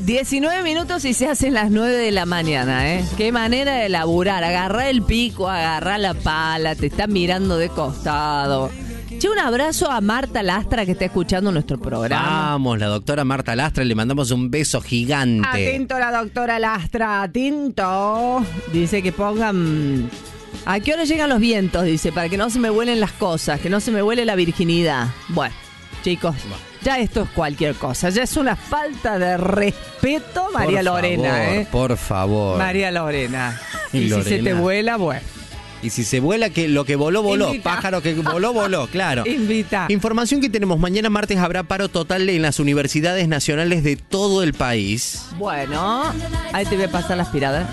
19 minutos y se hacen las 9 de la mañana, ¿eh? Qué manera de laburar. Agarrá el pico, agarrá la pala, te están mirando de costado. Che, un abrazo a Marta Lastra que está escuchando nuestro programa. Vamos, la doctora Marta Lastra, le mandamos un beso gigante. Atento la doctora Lastra, atento. Dice que pongan... ¿A qué hora llegan los vientos? Dice, para que no se me vuelen las cosas, que no se me vuele la virginidad. Bueno, chicos, ya esto es cualquier cosa. Ya es una falta de respeto, María Lorena, Por favor. María Lorena. Y Lorena. si se te vuela, bueno. Y si se vuela, que lo que voló, voló. Invita. Pájaro que voló, voló, claro. Invita. Información que tenemos. Mañana martes habrá paro total en las universidades nacionales de todo el país. Bueno, ahí te voy a pasar la aspiradora.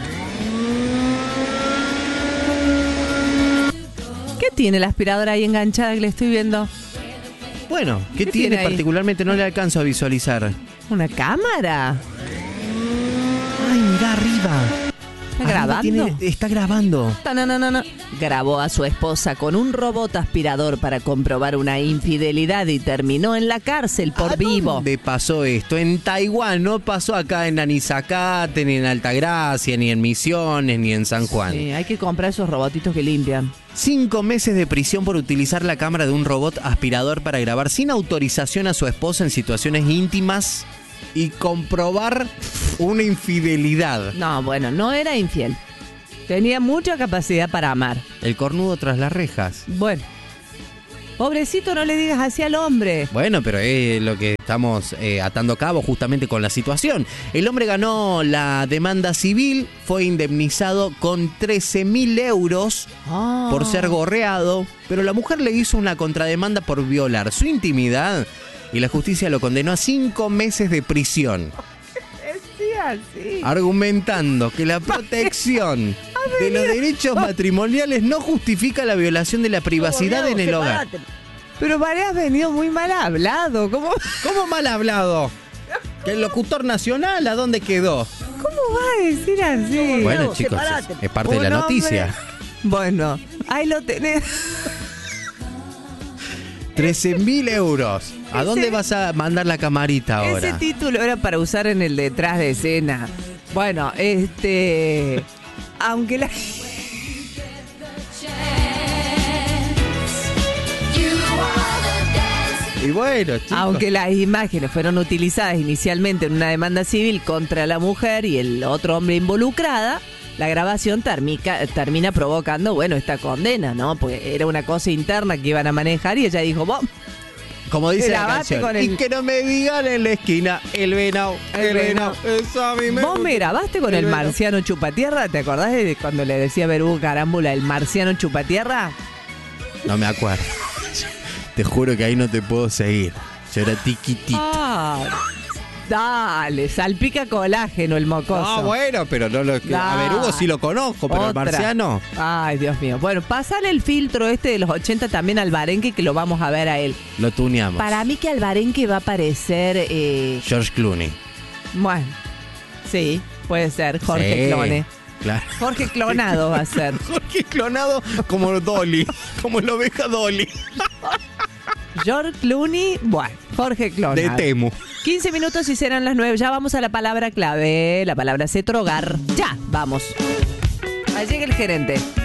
¿Qué tiene la aspiradora ahí enganchada que le estoy viendo? Bueno, ¿qué tiene tiene ahí? particularmente? No le alcanzo a visualizar. ¿Una cámara? Ay, mira arriba. ¿Está grabando? Está grabando. No. Grabó a su esposa con un robot aspirador para comprobar una infidelidad y terminó en la cárcel por vivo. ¿Dónde pasó esto? En Taiwán, no pasó acá en Anizacate, ni en Altagracia, ni en Misiones, ni en San Juan. Sí, hay que comprar esos robotitos que limpian. 5 meses de prisión por utilizar la cámara de un robot aspirador para grabar sin autorización a su esposa en situaciones íntimas y comprobar una infidelidad. No, bueno, no era infiel. Tenía mucha capacidad para amar. El cornudo tras las rejas. Bueno, pobrecito, no le digas así al hombre. Bueno, pero es lo que estamos atando cabo justamente con la situación. El hombre ganó la demanda civil, fue indemnizado con 13.000 euros por ser gorreado, pero la mujer le hizo una contrademanda por violar su intimidad y la justicia lo condenó a 5 meses de prisión. Sí. Argumentando que la protección de los derechos matrimoniales no justifica la violación de la privacidad en el hogar. Pero María has venido muy mal hablado. ¿Cómo mal hablado? ¿Que el locutor nacional a dónde quedó? va a decir así? Bueno, chicos, es parte de la noticia. Bueno, ahí lo tenés. 13.000 euros. ¿A dónde vas a mandar la camarita ahora? Ese título era para usar en el detrás de escena. Bueno, aunque la... Y bueno, chicos. Aunque las imágenes fueron utilizadas inicialmente en una demanda civil contra la mujer y el otro hombre involucrada, la grabación termina provocando, bueno, esta condena, ¿no? Porque era una cosa interna que iban a manejar y ella dijo, vos... Como dice la canción, y que no me digan en la esquina, el venado. Eso a mí me... ¿Vos me grabaste con el marciano chupatierra? ¿Te acordás de cuando le decía Berú Carámbula el marciano chupatierra? No me acuerdo. Te juro que ahí no te puedo seguir. Yo era tiquitito. Dale, salpica colágeno el mocoso. No, bueno, pero no lo... A ver, Hugo sí lo conozco, pero el marciano... Ay, Dios mío. Bueno, pasale el filtro de los 80 también al Barenque, que lo vamos a ver a él. Lo tuneamos. Para mí que al Barenque va a aparecer... George Clooney. Bueno, sí, puede ser. Jorge Clone. Claro. Jorge Clonado va a ser. Jorge Clonado como Dolly, como la oveja Dolly. George Clooney, bueno, Jorge Clonado. De Temu. 15 minutos y serán las 9. Ya vamos a la palabra clave, la palabra cetrogar. Ya, vamos. Ahí llega el gerente.